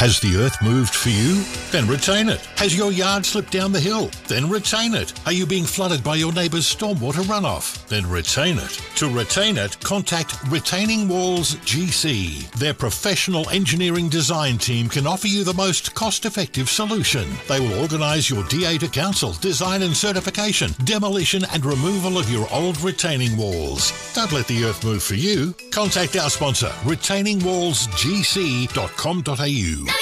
Has the earth moved for you? Then retain it. Has your yard slipped down the hill? Then retain it. Are you being flooded by your neighbour's stormwater runoff? Then retain it. To retain it, contact Retaining Walls GC. Their professional engineering design team can offer you the most cost-effective solution. They will organise your DA to council, design and certification, demolition and removal of your old retaining walls. Don't let the earth move for you. Contact our sponsor, retainingwallsgc.com.au.